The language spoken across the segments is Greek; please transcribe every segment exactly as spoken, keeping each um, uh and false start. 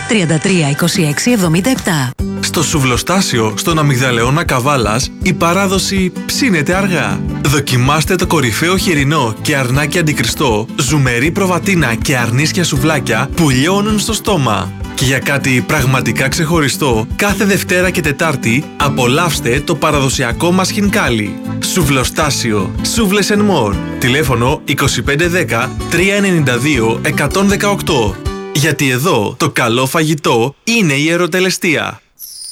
τριάντα τρία είκοσι έξι εβδομήντα επτά. Στο σουβλοστάσιο στον Αμυγδαλεώνα Καβάλας η παράδοση ψήνεται αργά. Δοκιμάστε το κορυφαίο χοιρινό και αρνάκι αντικριστό, ζουμερή προβατίνα και αρνίσια σουβλάκια που λιώνουν στο στόμα. Και για κάτι πραγματικά ξεχωριστό, κάθε Δευτέρα και Τετάρτη απολαύστε το παραδοσιακό μας χινκάλι. Σουβλοστάσιο, Σούβλες and More. Τηλέφωνο είκοσι πέντε δέκα τριακόσια ενενήντα δύο εκατόν δεκαοκτώ. Γιατί εδώ το καλό φαγητό είναι η ερωτελεστία.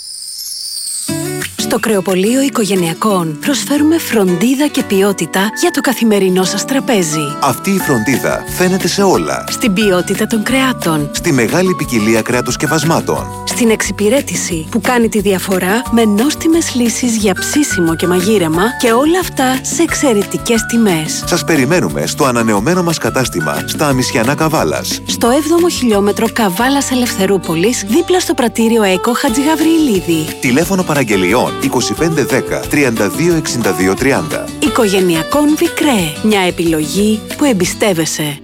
Στο Κρεοπωλείο Οικογενειακών προσφέρουμε φροντίδα και ποιότητα για το καθημερινό σας τραπέζι. Αυτή η φροντίδα φαίνεται σε όλα. Στην ποιότητα των κρεάτων. Στη μεγάλη ποικιλία κρεατοσκευασμάτων. Στην εξυπηρέτηση που κάνει τη διαφορά με νόστιμες λύσεις για ψήσιμο και μαγείρεμα και όλα αυτά σε εξαιρετικές τιμές. Σας περιμένουμε στο ανανεωμένο μας κατάστημα στα Αμισιανά Καβάλας. Στο έβδομο χιλιόμετρο Καβάλας Ελευθερούπολης, δίπλα στο πρατήριο ΕΚΟ Χατζηγαβριηλίδη. Τηλέφωνο παραγγελιών είκοσι πέντε δέκα τριάντα δύο εξήντα δύο τριάντα. Οικογενειακών Βικρέ. Μια επιλογή που εμπιστεύεσαι.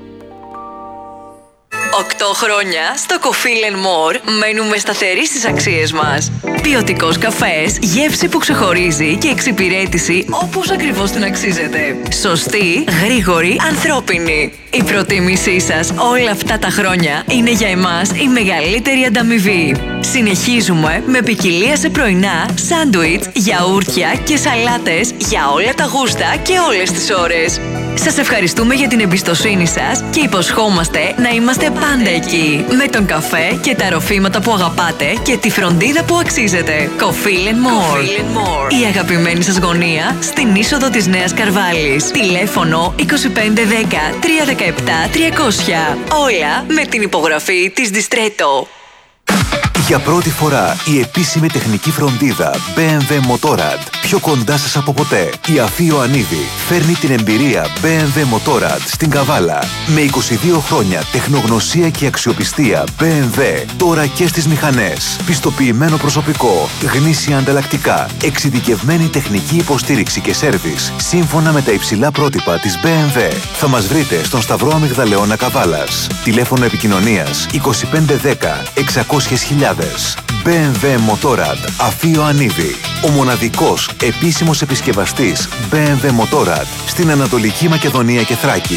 Οκτώ χρόνια στο Coffee and More μένουμε σταθεροί στις αξίες μας. Ποιοτικός καφές, γεύση που ξεχωρίζει και εξυπηρέτηση όπως ακριβώς την αξίζετε. Σωστή, γρήγορη, ανθρώπινη. Η προτίμησή σας όλα αυτά τα χρόνια είναι για εμάς η μεγαλύτερη ανταμοιβή. Συνεχίζουμε με ποικιλία σε πρωινά, σάντουιτς, γιαούρτια και σαλάτες για όλα τα γούστα και όλες τις ώρες. Σας ευχαριστούμε για την εμπιστοσύνη σας και υποσχόμαστε να είμαστε πάντα εκεί. Με τον καφέ και τα ροφήματα που αγαπάτε και τη φροντίδα που αξίζετε. Coffee and More. Η αγαπημένη σας γωνία στην είσοδο της Νέας Καρβάλης. Τηλέφωνο είκοσι πέντε δέκα τριακόσια δεκαεπτά τριακόσια. Όλα με την υπογραφή της Distretto. Για πρώτη φορά η επίσημη τεχνική φροντίδα μπι εμ ντάμπλιου Motorrad πιο κοντά σας από ποτέ. Η Αφή Ιωαννίδη φέρνει την εμπειρία μπι εμ ντάμπλιου Motorrad στην Καβάλα. Με είκοσι δύο χρόνια τεχνογνωσία και αξιοπιστία μπι εμ ντάμπλιου τώρα και στις μηχανές. Πιστοποιημένο προσωπικό, γνήσια ανταλλακτικά, εξειδικευμένη τεχνική υποστήριξη και σέρβις σύμφωνα με τα υψηλά πρότυπα της μπι εμ ντάμπλιου. Θα μας βρείτε στον Σταυρό Αμυγδαλεώνα Καβάλας. Τηλέφωνο επικοινωνίας είκοσι πέντε δέκα εξακόσιες χιλιάδες. μπι εμ ντάμπλιου Motorrad Αφή Ιωαννίδη. Ο μοναδικός επίσημος επισκευαστής μπι εμ ντάμπλιου Motorrad στην Ανατολική Μακεδονία και Θράκη.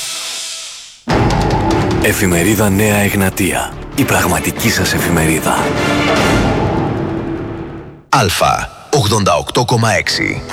Εφημερίδα Νέα Εγνατία. Η πραγματική σας εφημερίδα. Αλφα ογδόντα οκτώ κόμμα έξι.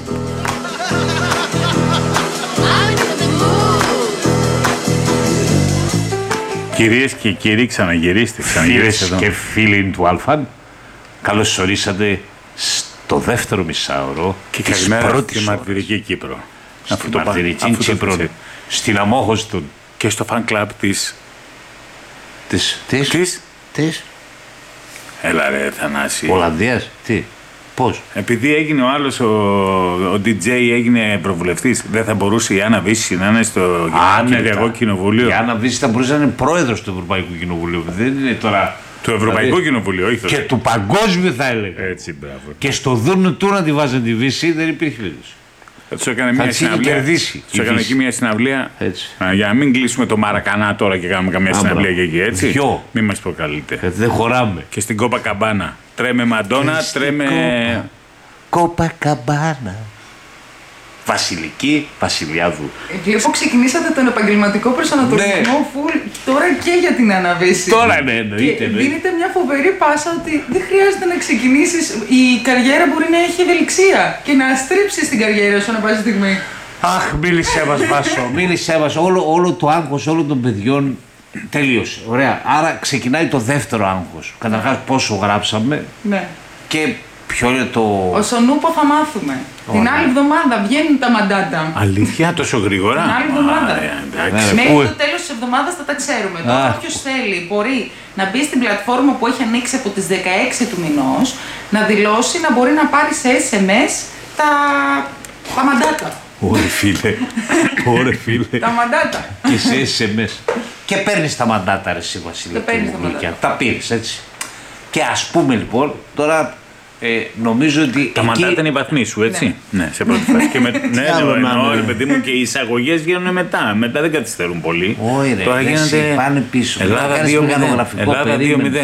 Κυρίες και κύριοι, ξαναγυρίστε, Φίλες και φίλοι του Αλφα, καλώς ορίσατε στο δεύτερο μισάωρο και της καλημέρα πρώτης στη ώρας. Μαρτυρική Κύπρο. Στη Μαρτυρική Κύπρο, στην Αμόχωστον. Και στο fan club της... Της... Της... Της... Της... Έλα ρε Θανάση. Ολλανδίας. Τι... Πώς. Επειδή έγινε ο άλλος, ο, ο ντι τζέι έγινε προβουλευτής, δεν θα μπορούσε η Άννα Βύση να είναι στο Κυπριακό Κοινοβούλιο. Η Άννα Βύση θα μπορούσε να είναι πρόεδρος του Ευρωπαϊκού Κοινοβουλίου. Δεν είναι τώρα... Του Ευρωπαϊκού δηλαδή, Κοινοβουλίου, όχι. Και του παγκόσμιου θα έλεγα. Έτσι, μπράβο. Και στο δούνου του να τη βάζαν τη Βύση δεν υπήρχε περίπτωση. Θα του έκανε μια συναυλία. Του έκανε εκεί μια συναυλία. Έτσι. Α, για να μην κλείσουμε το Μαρακανά τώρα και κάνουμε καμία Άμπρα. συναυλία και εκεί, έτσι. Ποιο? Μην μας προκαλείτε. Ε, δεν χωράμε. Και στην Κόπα Καμπάνα. Τρέμε Μαντόνα, τρέμε. Κόπα Καμπάνα. Βασιλική Βασιλιάδου. Βλέπω ξεκινήσατε τον επαγγελματικό προσανατολισμό Ναι. full τώρα και για την αναβίση. Τώρα ναι, εννοείται. Και δίνετε μια φοβερή πάσα ότι δεν χρειάζεται να ξεκινήσεις. Η καριέρα μπορεί να έχει ευελιξία και να στρίψεις την καριέρα σου ανά πάση στιγμή. Αχ, μίλησέ μας Βάσο, μίλησέ μας. Όλο, όλο το άγχος όλων των παιδιών τελείωσε. Ωραία. Άρα ξεκινάει το δεύτερο άγχος. Καταρχάς πόσο γράψαμε. Ναι. Και ποιο είναι το... Όσο νούπο θα μάθουμε. Την άλλη εβδομάδα βγαίνουν τα μαντάτα. Αλήθεια, τόσο γρήγορα. Την άλλη εβδομάδα. Α, εντάξει. Μέχρι το τέλος της εβδομάδας θα τα ξέρουμε. Τώρα όποιος θέλει μπορεί να μπει στην πλατφόρμα που έχει ανοίξει από τις δεκαέξι του μηνός, να δηλώσει να μπορεί να πάρει σε ες εμ ες τα, τα μαντάτα. Ωρε φίλε, ωρε φίλε. Τα μαντάτα. Και σε ες εμ ες. Και παίρνεις τα μαντάτα ρε εσύ Βασίλη. Τα παίρνεις τα μαντάτα. Τα πήρες έτσι. Και ας πούμε λοιπόν, τώρα ε, νομίζω ότι τα εκεί... μαντάτα είναι η βαθμή σου, έτσι. Ναι, ναι σε πρώτη φάση. Και με, ναι, εννοώ, ναι, παιδί μου, και οι εισαγωγές γίνουν μετά. Μετά δεν καθυστερούν πολύ. Όχι ρε, τώρα γίνεται πάνε πίσω. Ελλάδα δύο μηδέν.